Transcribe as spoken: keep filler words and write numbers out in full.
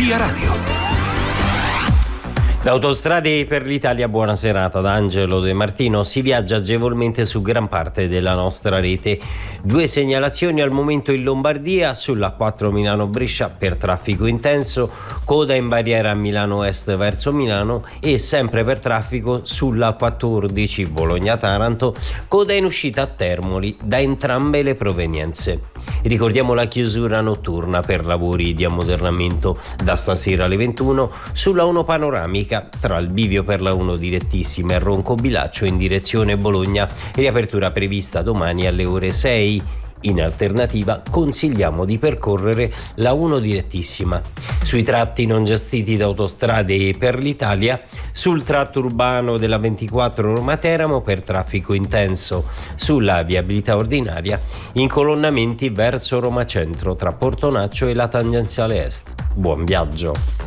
Via Radio. Da Autostrade per l'Italia, buona serata da Angelo De Martino. Si viaggia agevolmente su gran parte della nostra rete. Due segnalazioni al momento in Lombardia: sulla quattro Milano-Brescia per traffico intenso, coda in barriera a Milano Est verso Milano, e sempre per traffico sulla quattordici Bologna-Taranto, coda in uscita a Termoli da entrambe le provenienze. Ricordiamo la chiusura notturna per lavori di ammodernamento da stasera alle ventuno sulla uno panoramica tra il bivio per la uno direttissima e Roncobilaccio in direzione Bologna, riapertura prevista domani alle ore sei. In alternativa consigliamo di percorrere la uno direttissima sui tratti non gestiti da Autostrade per l'Italia, sul tratto urbano della ventiquattro Roma-Teramo per traffico intenso, sulla viabilità ordinaria, incolonnamenti verso Roma Centro tra Portonaccio e la tangenziale est. Buon viaggio!